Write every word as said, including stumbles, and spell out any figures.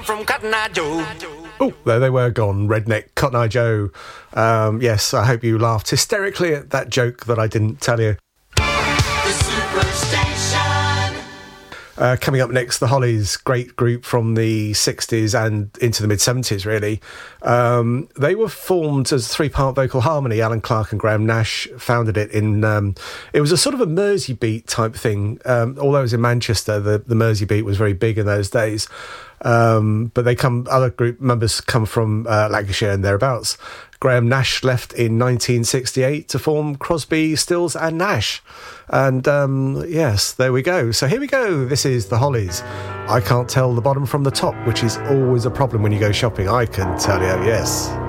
from Cotton Eye Joe. Oh, there they were gone, Redneck Cotton Eye Joe. Um, yes, I hope you laughed hysterically at that joke that I didn't tell you. The Superstation. Uh, coming up next, the Hollies, great group from the sixties and into the mid-seventies, really. Um, they were formed as a three-part vocal harmony. Alan Clark and Graham Nash founded it in... Um, it was a sort of a Mersey beat type thing. Um, although it was in Manchester, the, the Mersey beat was very big in those days. Um, but they come, other group members come from uh, Lancashire and thereabouts. Graham Nash left in nineteen sixty-eight to form Crosby, Stills and Nash. And um, yes, there we go. So here we go. This is the Hollies. I can't tell the bottom from the top, which is always a problem when you go shopping. I can tell you, yes.